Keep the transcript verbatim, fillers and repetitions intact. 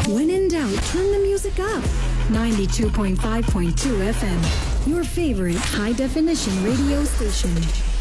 When in doubt, turn the music up. ninety-two point five point two F M, your favorite high definition radio station.